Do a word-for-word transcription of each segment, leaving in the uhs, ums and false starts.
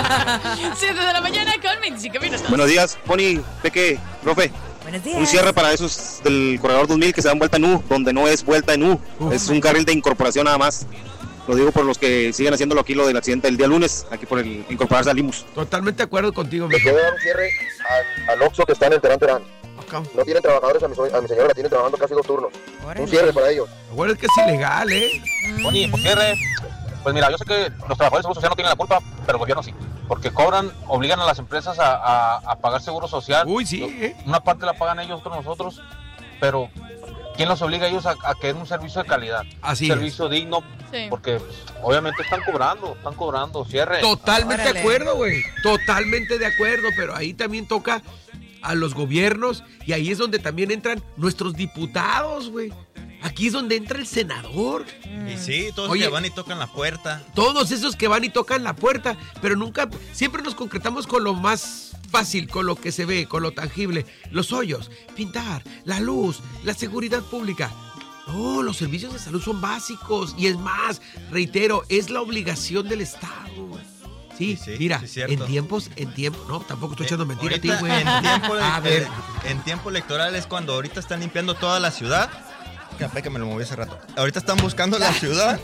siete de la mañana con veinticinco minutos. Buenos días, Pony, Peque, profe. Buenos días. Un cierre para esos del corredor dos mil que se dan vuelta en U, donde no es vuelta en U, Uf. es un carril de incorporación nada más. Lo digo por los que siguen haciéndolo aquí, lo del accidente del día lunes, aquí por el incorporarse al Limus. Totalmente de acuerdo contigo, me quedo dar un cierre al, al Oxxo que está en el Terán Terán. No tienen trabajadores, a mi, a mi señora la tienen trabajando casi dos turnos. Órale. Un cierre para ellos. Bueno, es que es ilegal, ¿eh? Oye, pues cierre. Pues mira, yo sé que los trabajadores de seguro social no tienen la culpa, pero el gobierno sí. Porque cobran, obligan a las empresas a, a, a pagar seguro social. Uy, sí, ¿eh? Una parte la pagan ellos, otros nosotros. Pero ¿quién los obliga a ellos a, a que den un servicio de calidad? Así un servicio es. digno. Sí. Porque pues, obviamente están cobrando, están cobrando, cierre. Totalmente Órale. de acuerdo, güey. Totalmente de acuerdo, pero ahí también toca a los gobiernos y ahí es donde también entran nuestros diputados, güey. Aquí es donde entra el senador. Y sí, todos Oye, que van y tocan la puerta. Todos esos que van y tocan la puerta, pero nunca, siempre nos concretamos con lo más fácil, con lo que se ve, con lo tangible. Los hoyos, pintar, la luz, la seguridad pública. No, los servicios de salud son básicos y es más, reitero, es la obligación del Estado. Sí, sí, mira, sí, en tiempos, en tiempo, no, tampoco estoy echando mentira a ti, Ahorita, güey. En tiempo, A ver. eh, en tiempo electoral es cuando ahorita están limpiando toda la ciudad. Capé que me lo moví hace rato. Ahorita están buscando la ciudad.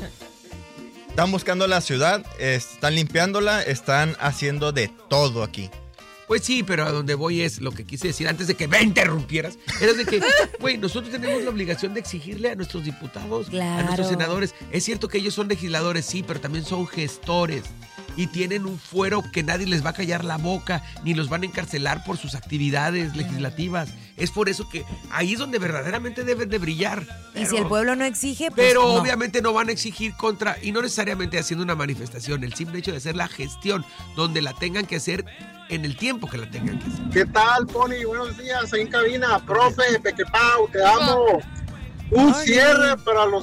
Están buscando la ciudad, están limpiándola, están haciendo de todo aquí. Pues sí, pero a donde voy es lo que quise decir antes de que me interrumpieras. Era de que, güey, nosotros tenemos la obligación de exigirle a nuestros diputados, Claro. a nuestros senadores. Es cierto que ellos son legisladores, sí, pero también son gestores. Y tienen un fuero que nadie les va a callar la boca, ni los van a encarcelar por sus actividades legislativas. Es por eso que ahí es donde verdaderamente deben de brillar. Y Pero- si el pueblo no exige, pues Pero no. obviamente no van a exigir contra, y no necesariamente haciendo una manifestación, el simple hecho de hacer la gestión, donde la tengan que hacer en el tiempo que la tengan que hacer. ¿Qué tal, Pony? Buenos días, ahí en cabina. Profe, Peque Pau, te amo. Un Ay, cierre para los